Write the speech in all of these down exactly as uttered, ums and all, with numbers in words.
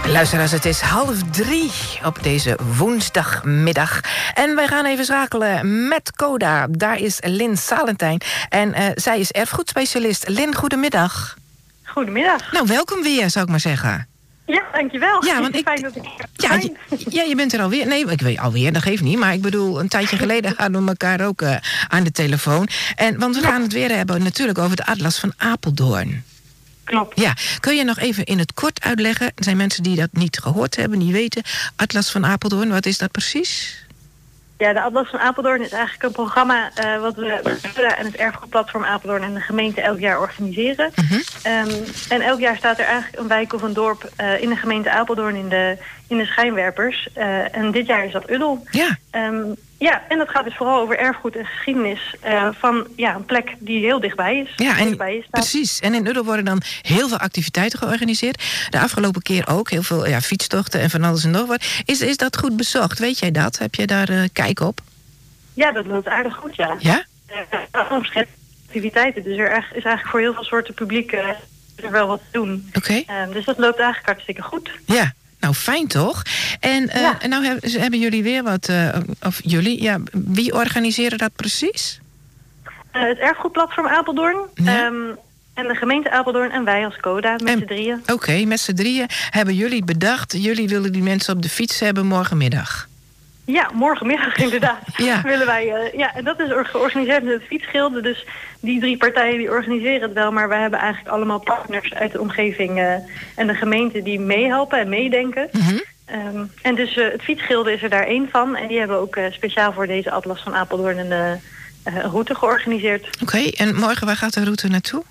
Luisteraars, het is half drie op deze woensdagmiddag. En wij gaan even schakelen met Coda. Daar is Lynn Salentijn. En uh, zij is erfgoedspecialist. Lynn, goedemiddag. Goedemiddag. Nou, welkom weer, zou ik maar zeggen. Ja, dankjewel. Ja, want ik, fijn dat ik ja, je, ja, je bent er alweer. Nee, ik weet alweer, dat geeft niet. Maar ik bedoel, een tijdje geleden hadden we elkaar ook uh, aan de telefoon. En, want we ja. gaan het weer hebben natuurlijk over de Atlas van Apeldoorn. Klopt. Ja, kun je nog even in het kort uitleggen? Er zijn mensen die dat niet gehoord hebben, niet weten. Atlas van Apeldoorn, wat is dat precies? Ja, de Atlas van Apeldoorn is eigenlijk een programma uh, wat we en het Erfgoedplatform Apeldoorn en de gemeente elk jaar organiseren. Uh-huh. Um, en elk jaar staat er eigenlijk een wijk of een dorp uh, in de gemeente Apeldoorn in de, in de schijnwerpers. Uh, en dit jaar is dat Uddel. Ja. Um, ja, en dat gaat dus vooral over erfgoed en geschiedenis uh, van ja, een plek die heel dichtbij is. Ja, en, dichtbij is precies. En in Uddel worden dan heel veel activiteiten georganiseerd. De afgelopen keer ook. Heel veel ja, fietstochten en van alles en nog wat. Is, is dat goed bezocht? Weet jij dat? Heb je daar uh, kijk op? Ja, dat loopt aardig goed, ja. Ja? Uh, activiteiten. Dus er is eigenlijk voor heel veel soorten publiek uh, er wel wat te doen. Oké. Okay. Uh, dus dat loopt eigenlijk hartstikke goed. Ja. Nou, fijn toch? En uh, ja. nou hebben, hebben jullie weer wat... Uh, of jullie, ja, wie organiseren dat precies? Uh, het Erfgoedplatform Apeldoorn. Ja. Um, en de gemeente Apeldoorn en wij als Coda, met z'n drieën. Oké, okay, met z'n drieën hebben jullie bedacht... jullie willen die mensen op de fiets hebben morgenmiddag. Ja, morgenmiddag inderdaad. Ja. Willen wij, uh, ja, en dat is georganiseerd met het Fietsgilde. Dus die drie partijen die organiseren het wel. Maar wij hebben eigenlijk allemaal partners uit de omgeving uh, en de gemeente die meehelpen en meedenken. Mm-hmm. Um, en dus uh, het Fietsgilde is er daar één van. En die hebben ook uh, speciaal voor deze Atlas van Apeldoorn een, uh, een route georganiseerd. Oké, okay, en morgen waar gaat de route naartoe?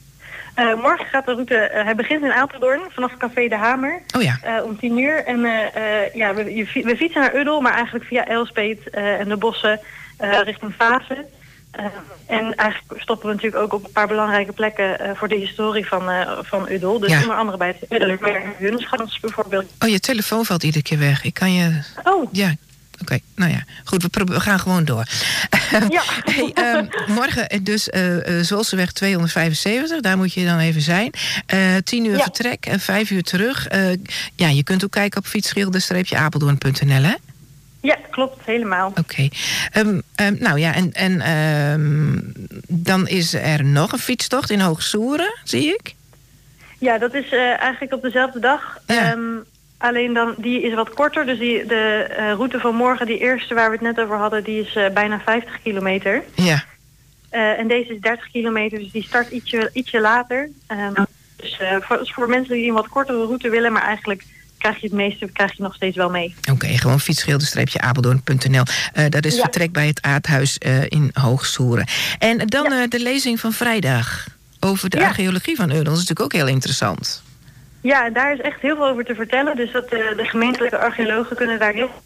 Uh, morgen gaat de route, uh, hij begint in Apeldoorn vanaf Café de Hamer. Oh ja. Uh, om tien uur. En uh, uh, ja, we, je, we fietsen naar Uddel, maar eigenlijk via Elspeet uh, en de bossen uh, richting Vaassen. Uh, en eigenlijk stoppen we natuurlijk ook op een paar belangrijke plekken uh, voor de historie van, uh, van Uddel. Dus ja. onder andere bij het Uddelermeer en Hunneschans bijvoorbeeld. Oh, je telefoon valt iedere keer weg. Ik kan je... Oh. Ja. Oké, okay, nou ja, goed, we, we gaan gewoon door. Ja. hey, um, morgen dus uh, uh, Zwolseweg tweehonderdvijfenzeventig, daar moet je dan even zijn. Uh, tien uur ja. vertrek en vijf uur terug. Uh, ja, je kunt ook kijken op fietsschilder apeldoorn punt n l, hè? Ja, klopt, helemaal. Oké. Okay. Um, um, nou ja, en, en um, dan is er nog een fietstocht in Hoogsoeren, zie ik. Ja, dat is uh, eigenlijk op dezelfde dag. Ja. Um, Alleen dan, die is wat korter. Dus die, de uh, route van morgen, die eerste waar we het net over hadden, die is uh, bijna vijftig kilometer. Ja. Uh, en deze is dertig kilometer, dus die start ietsje, ietsje later. Um, dus uh, voor, dus voor mensen die een wat kortere route willen, maar eigenlijk krijg je het meeste krijg je nog steeds wel mee. Oké, okay, gewoon fietsschilder apeldoorn punt n l. Uh, dat is ja. vertrek bij het Aardhuis uh, in Hoogsoeren. En dan ja. uh, de lezing van vrijdag over de ja. archeologie van Uddel. Dat is natuurlijk ook heel interessant. Ja, en daar is echt heel veel over te vertellen. Dus dat uh, de gemeentelijke archeologen kunnen daar heel...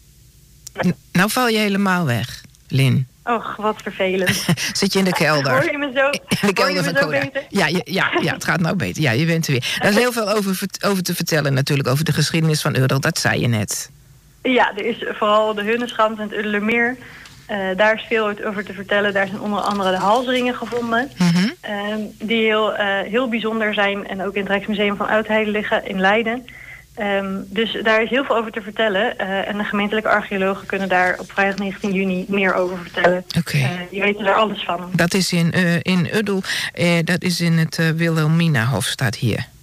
N- nou val je helemaal weg, Lynn. Och, wat vervelend. Zit je in de kelder? Hoor je me zo, in de kelder van Coda. Ja, je, ja, ja, het gaat nou beter. Ja, je bent er weer. Daar is heel veel over, over te vertellen natuurlijk, over de geschiedenis van Uddel. Dat zei je net. Ja, er is vooral de Hunneschans en het Uddelermeer. Uh, daar is veel over te vertellen. Daar zijn onder andere de halsringen gevonden. Mm-hmm. Uh, die heel, uh, heel bijzonder zijn. En ook in het Rijksmuseum van Oudheden liggen in Leiden. Um, dus daar is heel veel over te vertellen. Uh, en de gemeentelijke archeologen kunnen daar op vrijdag negentien juni meer over vertellen. Okay. Uh, die weten daar alles van. Dat is in, uh, in Uddel. Uh, dat is in het uh, Wilhelminahof, staat hier.